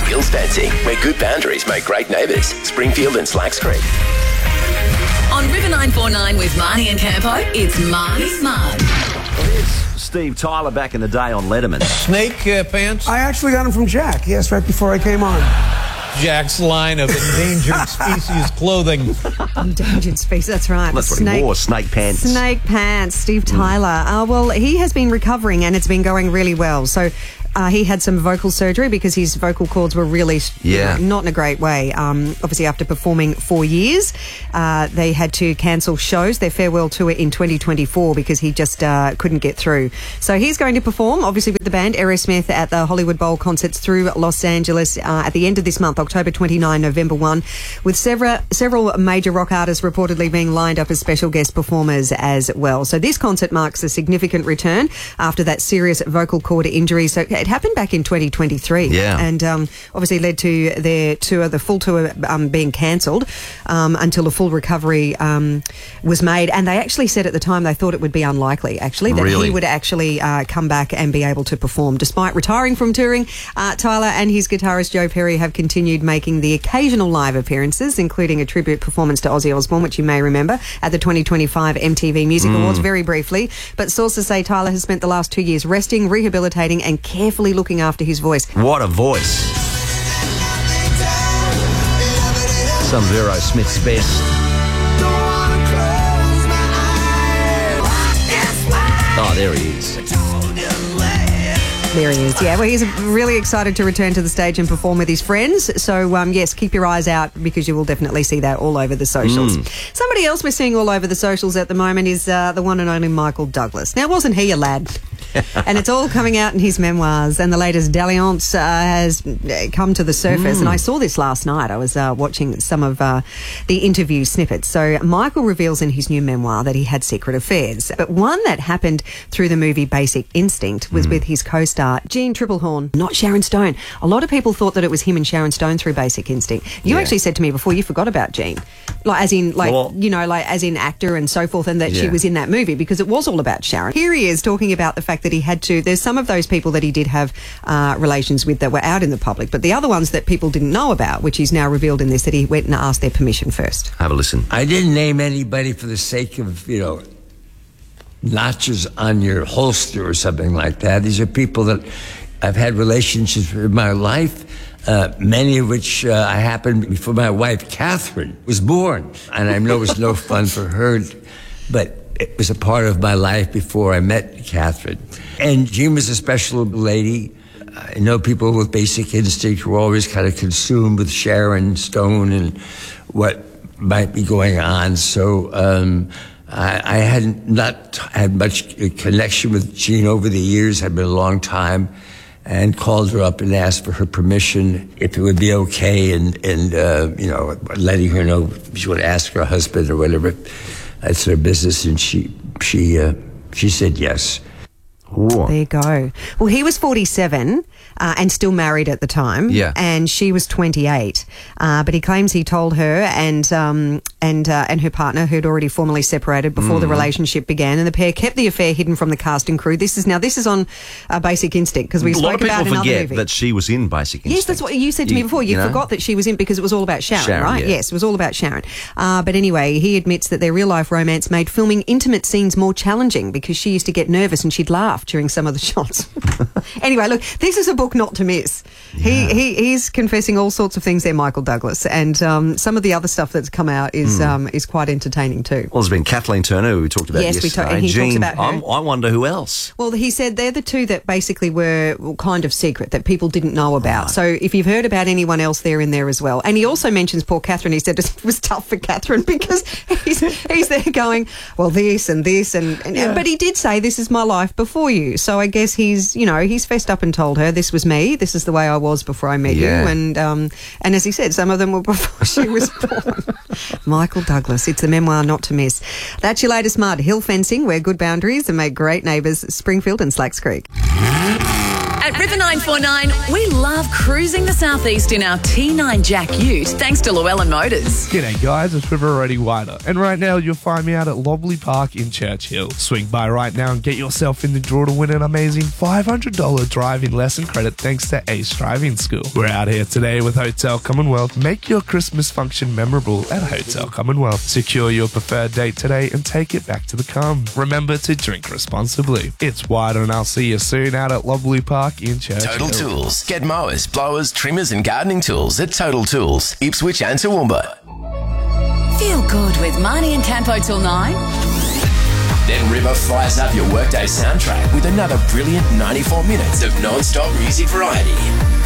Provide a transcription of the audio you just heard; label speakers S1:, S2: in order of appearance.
S1: Hills fencing, where good boundaries make great neighbours. Springfield and Slacks Creek.
S2: On River 949 with Marnie and Campo, it's Marnie's Mud.
S3: Steve Tyler back in the day on Letterman.
S4: Snake pants?
S5: I actually got them from Jack, yes, right before I came on.
S4: Jack's line of endangered species clothing.
S6: Endangered species, that's right.
S3: That's what he wore, snake pants.
S6: Snake pants, Steve Tyler. Well, he has been recovering and it's been going really well. So he had some vocal surgery because his vocal cords were really not in a great way. Obviously, after performing 4 years, they had to cancel shows, their farewell tour in 2024 because he just couldn't get through. So he's going to perform, obviously, with the band Aerosmith at the Hollywood Bowl concerts through Los Angeles at the end of this month, October 29, November 1, with several major rock artists reportedly being lined up as special guest performers as well. So this concert marks a significant return after that serious vocal cord injury. So it happened back in 2023 and obviously led to their tour, the full tour being cancelled until a full recovery was made. And they actually said at the time they thought it would be unlikely, actually, that he would actually come back and be able to perform. Despite retiring from touring, Tyler and his guitarist Joe Perry have continued making the occasional live appearances, including a tribute performance to Ozzy Osbourne, which you may remember, at the 2025 MTV Music Awards, very briefly. But sources say Tyler has spent the last 2 years resting, rehabilitating and carefully looking after his voice.
S3: What a voice. Some of Aerosmith's best. Oh, there he is.
S6: There he is, yeah. Well, he's really excited to return to the stage and perform with his friends. So, yes, keep your eyes out because you will definitely see that all over the socials. Somebody else we're seeing all over the socials at the moment is the one and only Michael Douglas. Now, wasn't he a lad? And it's all coming out in his memoirs, and the latest dalliance has come to the surface. And I saw this last night. I was watching some of the interview snippets. So Michael reveals in his new memoir that he had secret affairs, but one that happened through the movie Basic Instinct was with his co-star Jean Triplehorn, not Sharon Stone. A lot of people thought that it was him and Sharon Stone through Basic Instinct. You actually said to me before you forgot about Jean, as in actor and so forth, and that she was in that movie because it was all about Sharon. Here he is talking about the fact that he had to, there's some of those people that he did have relations with that were out in the public, but the other ones that people didn't know about, which he's now revealed in this, that he went and asked their permission first.
S3: Have a listen.
S7: I didn't name anybody for the sake of, notches on your holster or something like that. These are people that I've had relationships with in my life, many of which happened before my wife, Catherine, was born. And I know it was no fun for her, but it was a part of my life before I met Catherine. And Jean was a special lady. I know people with Basic Instinct were always kind of consumed with Sharon Stone and what might be going on. So I had not had much connection with Jean over the years. Had been a long time, and called her up and asked for her permission if it would be okay, and letting her know if she would ask her husband or whatever. That's their business, and she said yes.
S6: There you go. Well, he was 47 and still married at the time.
S3: Yeah.
S6: And she was 28. But he claims he told her and her partner, who'd already formally separated before the relationship began, and the pair kept the affair hidden from the cast and crew. This is on Basic Instinct, because we spoke about another movie.
S3: A lot of people forget that she was in Basic Instinct.
S6: Yes, that's what you said to me before. You forgot that she was in because it was all about Sharon, right?
S3: Yeah.
S6: Yes, it was all about Sharon. But anyway, he admits that their real-life romance made filming intimate scenes more challenging because she used to get nervous and she'd laugh during some of the shots. Anyway, look, this is a book not to miss. Yeah. He's confessing all sorts of things there, Michael Douglas, and some of the other stuff that's come out is quite entertaining too.
S3: Well, there's been Kathleen Turner, who we talked about yesterday.
S6: And he
S3: Jean,
S6: talks about her.
S3: I wonder who else.
S6: Well, he said they're the two that basically were kind of secret, that people didn't know about. Right. So if you've heard about anyone else, they're in there as well. And he also mentions poor Catherine. He said it was tough for Catherine because he's there going, well, this and this, but he did say, this is my life before you. So I guess he's fessed up and told her, this was me, this is the way I was before I met you. And as he said, some of them were before she was born. Michael Douglas, it's a memoir not to miss. That's your latest mud. Hill fencing, where good boundaries and make great neighbours, Springfield and Slacks Creek.
S2: At River 949, we love cruising the southeast in our T9 Jack Ute, thanks to Llewellyn Motors.
S8: G'day guys, it's River Roddy Wider, and right now you'll find me out at Lobley Park in Churchill. Swing by right now and get yourself in the draw to win an amazing $500 driving lesson credit thanks to Ace Driving School. We're out here today with Hotel Commonwealth. Make your Christmas function memorable at Hotel Commonwealth. Secure your preferred date today and take it back to the cum. Remember to drink responsibly. It's Wider, and I'll see you soon out at Lobley Park in Churchill.
S1: Total Tools. Get mowers, blowers, trimmers and gardening tools at Total Tools, Ipswich and Toowoomba.
S2: Feel good with Marnie and Campo till 9.
S1: Then River fires up your workday soundtrack with another brilliant 94 minutes of non-stop music variety.